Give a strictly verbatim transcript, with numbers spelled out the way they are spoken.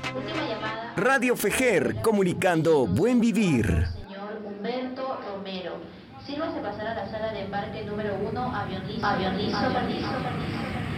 Última llamada. Radio Fejer, comunicando buen vivir. Señor Humberto Romero. Sírvase pasar a la sala de embarque número uno, avión liso, avión liso, avión liso.